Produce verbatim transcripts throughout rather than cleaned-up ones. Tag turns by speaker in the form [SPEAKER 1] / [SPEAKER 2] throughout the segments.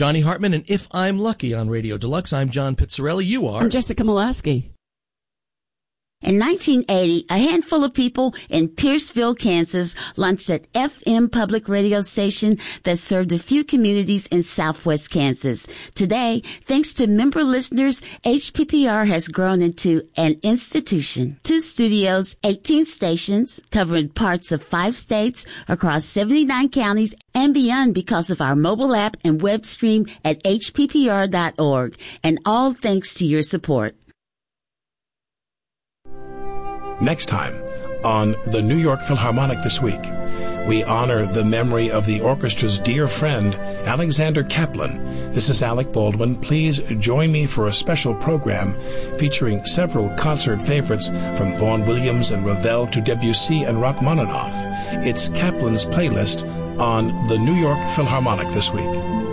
[SPEAKER 1] Johnny Hartman and If I'm Lucky on Radio Deluxe. I'm John Pizzarelli. You are?
[SPEAKER 2] I'm Jessica Molaski.
[SPEAKER 3] In nineteen eighty, a handful of people in Pierceville, Kansas, launched an F M public radio station that served a few communities in southwest Kansas. Today, thanks to member listeners, H P P R has grown into an institution. Two studios, eighteen stations, covering parts of five states across seventy-nine counties and beyond because of our mobile app and web stream at H P P R dot org. And all thanks to your support.
[SPEAKER 4] Next time on the New York Philharmonic This Week, we honor the memory of the orchestra's dear friend, Alexander Kaplan. This is Alec Baldwin. Please join me for a special program featuring several concert favorites from Vaughan Williams and Ravel to Debussy and Rachmaninoff. It's Kaplan's playlist on the New York Philharmonic This Week.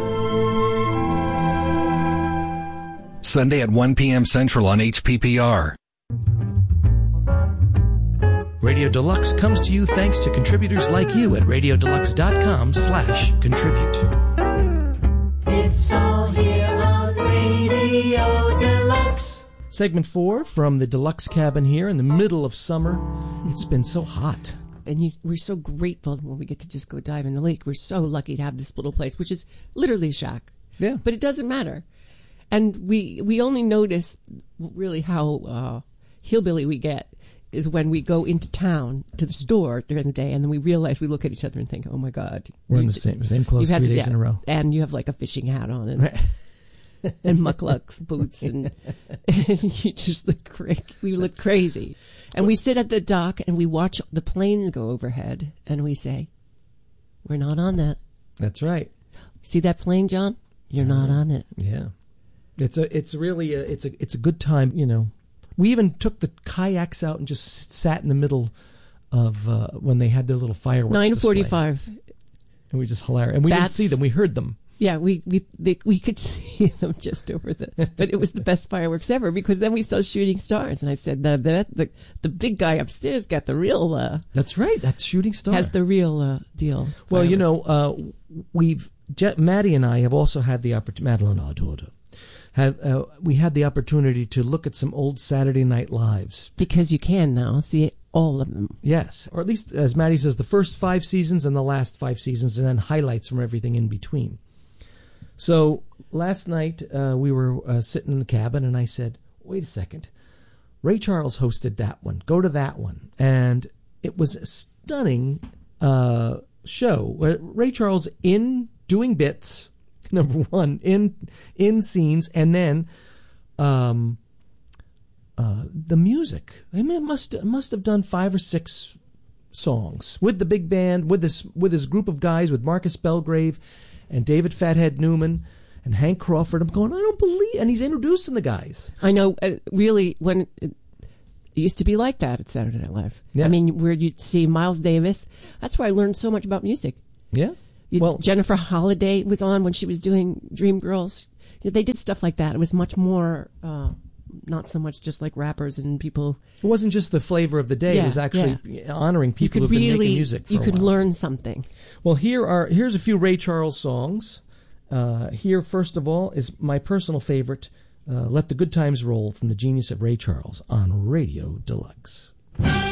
[SPEAKER 5] Sunday at one p.m. Central on H P P R.
[SPEAKER 1] Radio Deluxe comes to you thanks to contributors like you at radiodeluxe.com slash contribute.
[SPEAKER 6] It's all here on Radio Deluxe.
[SPEAKER 1] Segment four from the Deluxe cabin here in the middle of summer. It's been so hot.
[SPEAKER 2] And you, we're so grateful when we get to just go dive in the lake. We're so lucky to have this little place, which is literally a shack.
[SPEAKER 1] Yeah.
[SPEAKER 2] But it doesn't matter. And we we only notice really how uh, hillbilly we get is when we go into town to the store during the day, and then we realize, we look at each other and think, oh my God.
[SPEAKER 1] We're in the same, same clothes three days
[SPEAKER 2] yeah,
[SPEAKER 1] in a row.
[SPEAKER 2] And you have like a fishing hat on and, and mucklucks boots, and, and you just look crazy. We look
[SPEAKER 1] That's,
[SPEAKER 2] crazy. And we sit at the dock and we watch the planes go overhead, and we say, we're not on that.
[SPEAKER 1] That's right.
[SPEAKER 2] See that plane, John? You're
[SPEAKER 1] uh,
[SPEAKER 2] not on it.
[SPEAKER 1] Yeah. It's a, it's really a, it's a, it's a good time, you know. We even took the kayaks out and just sat in the middle of uh, when they had their little fireworks.
[SPEAKER 2] nine forty-five.
[SPEAKER 1] And we just hilarious. And we
[SPEAKER 2] That's,
[SPEAKER 1] didn't see them. We heard them.
[SPEAKER 2] Yeah, we we they, we could see them just over the. But it was the best fireworks ever, because then we saw shooting stars, and I said the the the, the big guy upstairs got the real. Uh,
[SPEAKER 1] That's right. That's shooting star.
[SPEAKER 2] Has the real uh, deal.
[SPEAKER 1] Well,
[SPEAKER 2] fireworks.
[SPEAKER 1] you know, uh, we've Je- Maddie and I have also had the opportunity. Madeline, our daughter. Have, uh, we had the opportunity to look at some old Saturday Night Lives.
[SPEAKER 2] Because you can now see all of them.
[SPEAKER 1] Yes, or at least, as Maddie says, the first five seasons and the last five seasons, and then highlights from everything in between. So last night uh, we were uh, sitting in the cabin, and I said, wait a second. Ray Charles hosted that one. Go to that one. And it was a stunning uh, show. Ray Charles in doing bits. Number one, in in scenes, and then um, uh, the music. I mean, it must it must have done five or six songs with the big band, with this with his group of guys, with Marcus Belgrave and David Fathead Newman and Hank Crawford. I'm going, I don't believe, and he's introducing the guys.
[SPEAKER 2] I know, uh, really, when it, it used to be like that at Saturday Night Live.
[SPEAKER 1] Yeah.
[SPEAKER 2] I mean, where you'd see Miles Davis. That's where I learned so much about music.
[SPEAKER 1] Yeah.
[SPEAKER 2] You,
[SPEAKER 1] well,
[SPEAKER 2] Jennifer Holliday was on when she was doing Dreamgirls. You know, they did stuff like that. It was much more, uh, not so much just like rappers and people.
[SPEAKER 1] It wasn't just the flavor of the day.
[SPEAKER 2] Yeah,
[SPEAKER 1] it was actually
[SPEAKER 2] yeah.
[SPEAKER 1] honoring people who've
[SPEAKER 2] really,
[SPEAKER 1] been making music for
[SPEAKER 2] you
[SPEAKER 1] a
[SPEAKER 2] could
[SPEAKER 1] while.
[SPEAKER 2] learn something.
[SPEAKER 1] Well, here are here's a few Ray Charles songs. Uh, here, first of all, is my personal favorite, uh, Let the Good Times Roll, from the genius of Ray Charles on Radio Deluxe.